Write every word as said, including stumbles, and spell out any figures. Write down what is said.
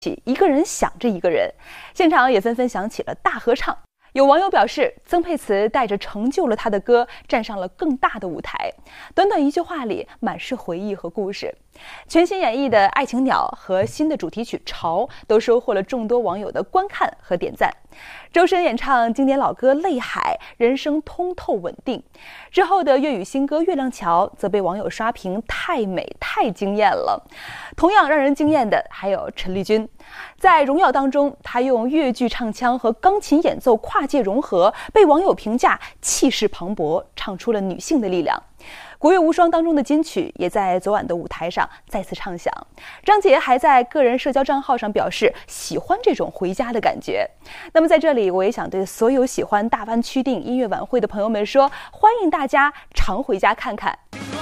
一个人想着一个人，现场也纷纷响起了大合唱。有网友表示，曾沛慈带着成就了他的歌站上了更大的舞台，短短一句话里满是回忆和故事。全新演绎的《爱情鸟》和新的主题曲《潮》都收获了众多网友的观看和点赞。周深演唱经典老歌《泪海》，人声通透稳定。之后的粤语新歌《月亮桥》则被网友刷屏太美太惊艳了。同样让人惊艳的还有陈丽君，在《荣耀》当中，她用粤剧唱腔和钢琴演奏跨界融合，被网友评价气势磅礴，唱出了女性的力量。国乐无双当中的金曲也在昨晚的舞台上再次唱响。张杰还在个人社交账号上表示喜欢这种回家的感觉。那么在这里，我也想对所有喜欢大湾区电影音乐晚会的朋友们说，欢迎大家常回家看看。